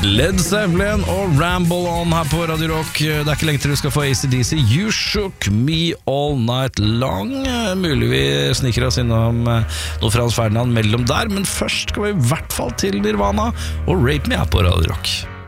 Led Zeppelin og Ramble On her på Radio Rock. Det ikke lenge til du skal få AC/DC. You Shook Me All Night Long. Mulig vi sniker oss innom noe Frans Ferdinand mellom der, men først skal vi i hvert fall til Nirvana og Rape Me her på Radio Rock.